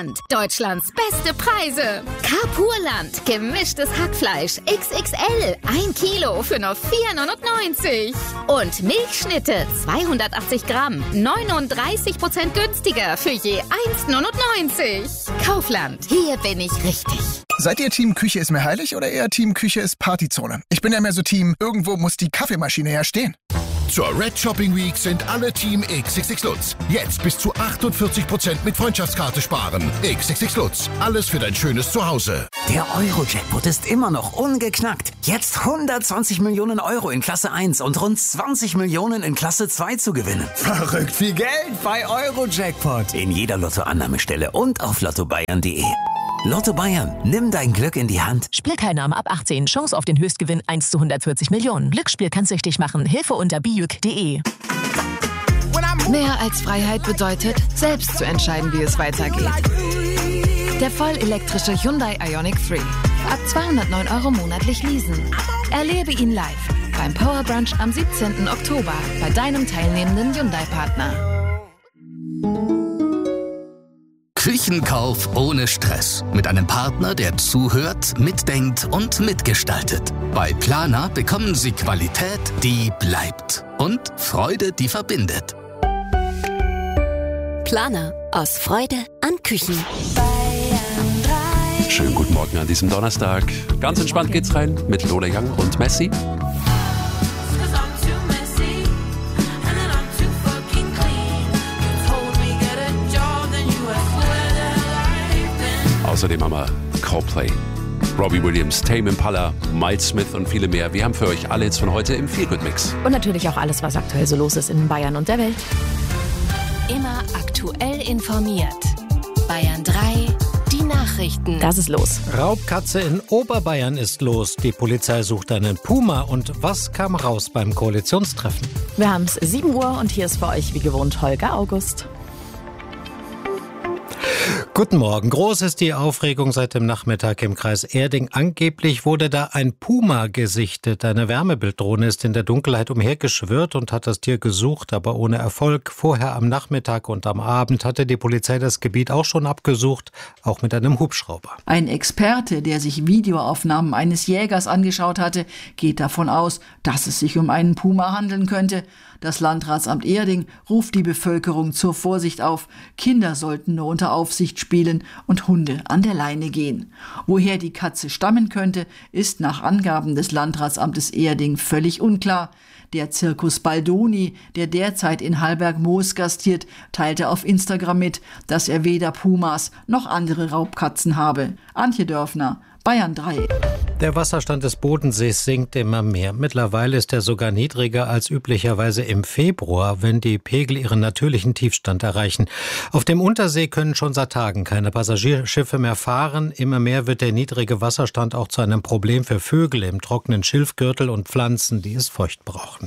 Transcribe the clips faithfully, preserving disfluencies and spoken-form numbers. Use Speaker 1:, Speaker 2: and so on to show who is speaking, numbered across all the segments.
Speaker 1: Carpurland. Deutschlands beste Preise. Carpurland. Gemischtes Hackfleisch X X L. Ein Kilo für nur vier neunundneunzig. Und Milchschnitte zweihundertachtzig Gramm. neununddreißig Prozent günstiger für je eins neunundneunzig. Kaufland. Hier bin ich richtig.
Speaker 2: Seid ihr Team Küche ist mir heilig oder eher Team Küche ist Partyzone? Ich bin ja mehr so Team, irgendwo muss die Kaffeemaschine ja stehen.
Speaker 3: Zur Red Shopping Week sind alle Team X X X Lutz. Jetzt bis zu achtundvierzig Prozent mit Freundschaftskarte sparen. X X X Lutz. Alles für dein schönes Zuhause.
Speaker 4: Der Euro-Jackpot ist immer noch ungeknackt. Jetzt hundertzwanzig Millionen Euro in Klasse eins und rund zwanzig Millionen in Klasse zwei zu gewinnen.
Speaker 5: Verrückt viel Geld bei Euro-Jackpot.
Speaker 4: In jeder Lottoannahmestelle und auf lotto bayern punkt de. Lotto Bayern, nimm dein Glück in die Hand.
Speaker 6: Spielteilnahme ab achtzehn, Chance auf den Höchstgewinn eins zu hundertvierzig Millionen. Glücksspiel kann süchtig machen. Hilfe unter bijuk punkt de.
Speaker 7: Mehr als Freiheit bedeutet, selbst zu entscheiden, wie es weitergeht. Der vollelektrische Hyundai Ioniq drei. Ab zweihundertneun Euro monatlich leasen. Erlebe ihn live beim Power Brunch am siebzehnten Oktober bei deinem teilnehmenden Hyundai-Partner.
Speaker 8: Küchenkauf ohne Stress. Mit einem Partner, der zuhört, mitdenkt und mitgestaltet. Bei Planer bekommen Sie Qualität, die bleibt. Und Freude, die verbindet.
Speaker 9: Planer. Aus Freude an Küchen.
Speaker 10: Schönen guten Morgen an diesem Donnerstag. Ganz entspannt geht's rein mit Lola Young und Messi. Außerdem haben wir Coldplay, Robbie Williams, Tame Impala, Miles Smith und viele mehr. Wir haben für euch alle Hits von heute im Feelgood-Mix.
Speaker 6: Und natürlich auch alles, was aktuell so los ist in Bayern und der Welt.
Speaker 9: Immer aktuell informiert. Bayern drei, die Nachrichten.
Speaker 6: Das ist los.
Speaker 11: Raubkatze in Oberbayern ist los. Die Polizei sucht einen Puma. Und was kam raus beim Koalitionstreffen?
Speaker 6: Wir haben es sieben Uhr und hier ist für euch wie gewohnt Holger August.
Speaker 11: Guten Morgen. Groß ist die Aufregung seit dem Nachmittag im Kreis Erding. Angeblich wurde da ein Puma gesichtet. Eine Wärmebilddrohne ist in der Dunkelheit umhergeschwirrt und hat das Tier gesucht, aber ohne Erfolg. Vorher am Nachmittag und am Abend hatte die Polizei das Gebiet auch schon abgesucht, auch mit einem Hubschrauber.
Speaker 12: Ein Experte, der sich Videoaufnahmen eines Jägers angeschaut hatte, geht davon aus, dass es sich um einen Puma handeln könnte. Das Landratsamt Erding ruft die Bevölkerung zur Vorsicht auf. Kinder sollten nur unter Aufsicht spielen und Hunde an der Leine gehen. Woher die Katze stammen könnte, ist nach Angaben des Landratsamtes Erding völlig unklar. Der Zirkus Baldoni, der derzeit in Hallberg-Moos gastiert, teilte auf Instagram mit, dass er weder Pumas noch andere Raubkatzen habe. Antje Dörfner, Bayern drei.
Speaker 11: Der Wasserstand des Bodensees sinkt immer mehr. Mittlerweile ist er sogar niedriger als üblicherweise im Februar, wenn die Pegel ihren natürlichen Tiefstand erreichen. Auf dem Untersee können schon seit Tagen keine Passagierschiffe mehr fahren. Immer mehr wird der niedrige Wasserstand auch zu einem Problem für Vögel im trockenen Schilfgürtel und Pflanzen, die es feucht brauchen.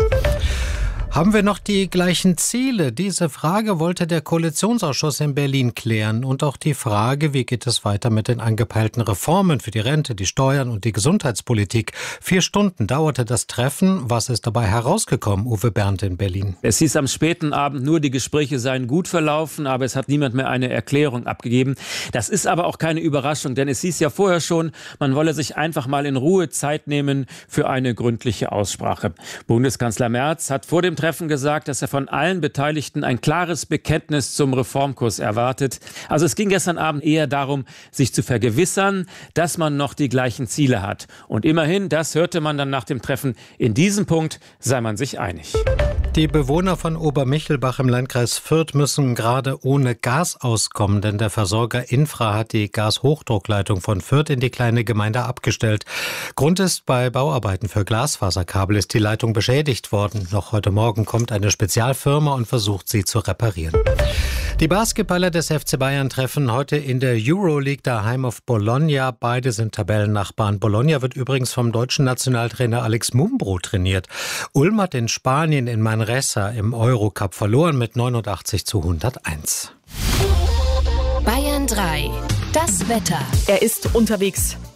Speaker 11: Haben wir noch die gleichen Ziele? Diese Frage wollte der Koalitionsausschuss in Berlin klären. Und auch die Frage, wie geht es weiter mit den angepeilten Reformen für die Rente, die Steuern und die Gesundheitspolitik. Vier Stunden dauerte das Treffen. Was ist dabei herausgekommen, Uwe Berndt in Berlin?
Speaker 13: Es hieß am späten Abend nur, die Gespräche seien gut verlaufen, aber es hat niemand mehr eine Erklärung abgegeben. Das ist aber auch keine Überraschung, denn es hieß ja vorher schon, man wolle sich einfach mal in Ruhe Zeit nehmen für eine gründliche Aussprache. Bundeskanzler Merz hat vor dem Treffen gesagt, dass er von allen Beteiligten ein klares Bekenntnis zum Reformkurs erwartet. Also es ging gestern Abend eher darum, sich zu vergewissern, dass man noch die gleichen Ziele hat. Und immerhin, das hörte man dann nach dem Treffen, in diesem Punkt sei man sich einig.
Speaker 11: Die Bewohner von Obermichelbach im Landkreis Fürth müssen gerade ohne Gas auskommen, denn der Versorger Infra hat die Gashochdruckleitung von Fürth in die kleine Gemeinde abgestellt. Grund ist, bei Bauarbeiten für Glasfaserkabel ist die Leitung beschädigt worden. Noch heute Morgen kommt eine Spezialfirma und versucht, sie zu reparieren. Die Basketballer des F C Bayern treffen heute in der Euroleague daheim auf Bologna. Beide sind Tabellennachbarn. Bologna wird übrigens vom deutschen Nationaltrainer Alex Mumbro trainiert. Ulm hat in Spanien in Manresa im Eurocup verloren mit neunundachtzig zu hunderteins.
Speaker 9: Bayern drei. Das Wetter.
Speaker 6: Er ist unterwegs.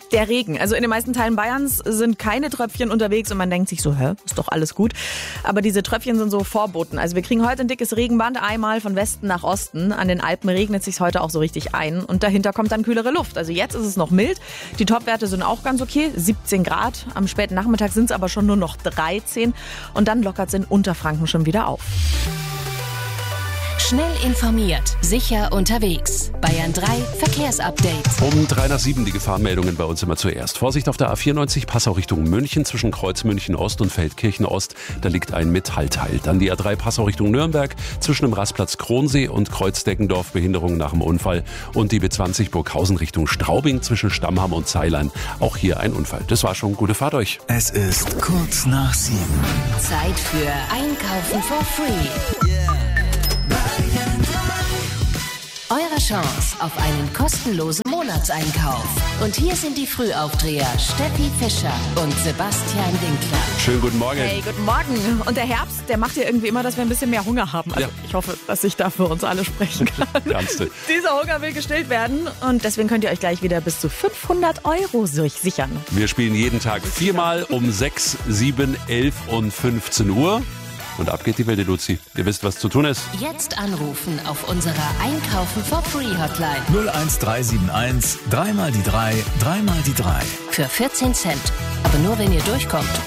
Speaker 14: Der Regen. Also in den meisten Teilen Bayerns sind keine Tröpfchen unterwegs und man denkt sich so, hä, ist doch alles gut. Aber diese Tröpfchen sind so Vorboten. Also wir kriegen heute ein dickes Regenband, einmal von Westen nach Osten. An den Alpen regnet es sich heute auch so richtig ein und dahinter kommt dann kühlere Luft. Also jetzt ist es noch mild. Die Topwerte sind auch ganz okay, siebzehn Grad. Am späten Nachmittag sind es aber schon nur noch dreizehn und dann lockert es in Unterfranken schon wieder auf.
Speaker 9: Schnell informiert, sicher unterwegs. Bayern drei Verkehrsupdate.
Speaker 10: Um drei nach sieben die Gefahrenmeldungen bei uns immer zuerst. Vorsicht auf der A vierundneunzig, Passau Richtung München, zwischen Kreuz München Ost und Feldkirchen Ost. Da liegt ein Metallteil. Dann die A drei Passau Richtung Nürnberg, zwischen dem Rastplatz Kronsee und Kreuz-Deckendorf, Behinderung nach dem Unfall. Und die B zwanzig Burghausen Richtung Straubing, zwischen Stammham und Zeilern. Auch hier ein Unfall. Das war schon. Gute Fahrt euch.
Speaker 4: Es ist kurz nach sieben.
Speaker 9: Zeit für Einkaufen for free. Eure Chance auf einen kostenlosen Monatseinkauf. Und hier sind die Frühaufdreher Steffi Fischer und Sebastian Winkler.
Speaker 10: Schönen guten Morgen.
Speaker 14: Hey, guten Morgen. Und der Herbst, der macht ja irgendwie immer, dass wir ein bisschen mehr Hunger haben. Also
Speaker 10: ja.
Speaker 14: Ich hoffe, dass ich da für uns alle sprechen kann.
Speaker 10: Kannst du.
Speaker 14: Dieser Hunger will gestillt werden und deswegen könnt ihr euch gleich wieder bis zu fünfhundert Euro sichern.
Speaker 10: Wir spielen jeden Tag viermal um sechs, sieben, elf und fünfzehn Uhr. Und ab geht die Welt, Luzi. Ihr wisst, was zu tun ist.
Speaker 9: Jetzt anrufen auf unserer Einkaufen for free Hotline.
Speaker 4: null eins drei sieben eins, dreimal die drei, dreimal die drei.
Speaker 9: Für vierzehn Cent. Aber nur, wenn ihr durchkommt.